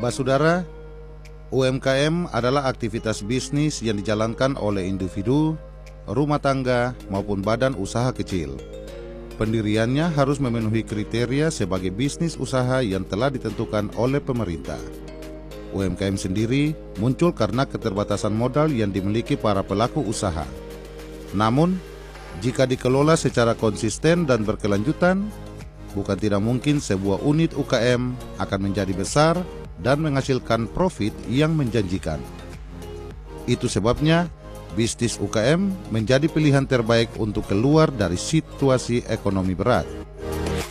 Basudara, UMKM adalah aktivitas bisnis yang dijalankan oleh individu, rumah tangga, maupun badan usaha kecil. Pendiriannya harus memenuhi kriteria sebagai bisnis usaha yang telah ditentukan oleh pemerintah. UMKM sendiri muncul karena keterbatasan modal yang dimiliki para pelaku usaha. Namun, jika dikelola secara konsisten dan berkelanjutan, bukan tidak mungkin sebuah unit UKM akan menjadi besar dan menghasilkan profit yang menjanjikan. Itu sebabnya bisnis UKM menjadi pilihan terbaik untuk keluar dari situasi ekonomi berat.